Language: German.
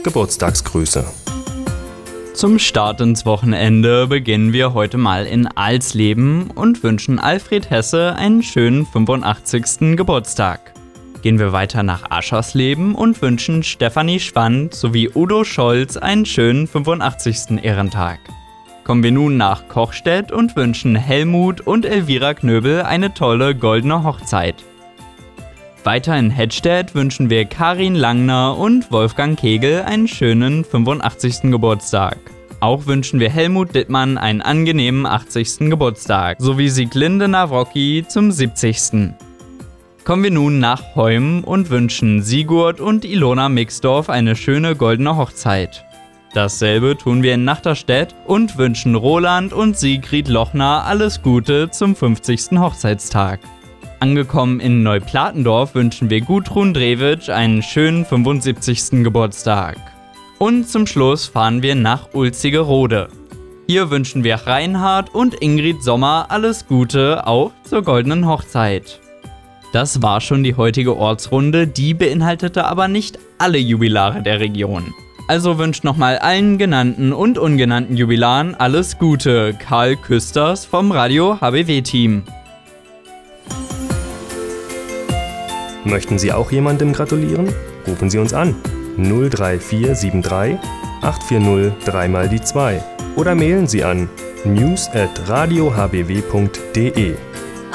Geburtstagsgrüße. Zum Start ins Wochenende beginnen wir heute mal in Alsleben und wünschen Alfred Hesse einen schönen 85. Geburtstag. Gehen wir weiter nach Aschersleben und wünschen Stefanie Schwand sowie Udo Scholz einen schönen 85. Ehrentag. Kommen wir nun nach Kochstedt und wünschen Helmut und Elvira Knöbel eine tolle goldene Hochzeit. Weiter in Hettstedt wünschen wir Karin Langner und Wolfgang Kegel einen schönen 85. Geburtstag. Auch wünschen wir Helmut Dittmann einen angenehmen 80. Geburtstag, sowie Sieglinde Nawrocki zum 70. Kommen wir nun nach Heum und wünschen Sigurd und Ilona Mixdorf eine schöne goldene Hochzeit. Dasselbe tun wir in Nachterstedt und wünschen Roland und Sigrid Lochner alles Gute zum 50. Hochzeitstag. Angekommen in Neuplatendorf wünschen wir Gudrun Drewitsch einen schönen 75. Geburtstag. Und zum Schluss fahren wir nach Ulzigerode. Hier wünschen wir Reinhard und Ingrid Sommer alles Gute auch zur goldenen Hochzeit. Das war schon die heutige Ortsrunde, die beinhaltete aber nicht alle Jubilare der Region. Also wünscht nochmal allen genannten und ungenannten Jubilaren alles Gute. Karl Küsters vom Radio HBW-Team. Möchten Sie auch jemandem gratulieren? Rufen Sie uns an. 03473 840 3x2 oder mailen Sie an news@radiohbw.de.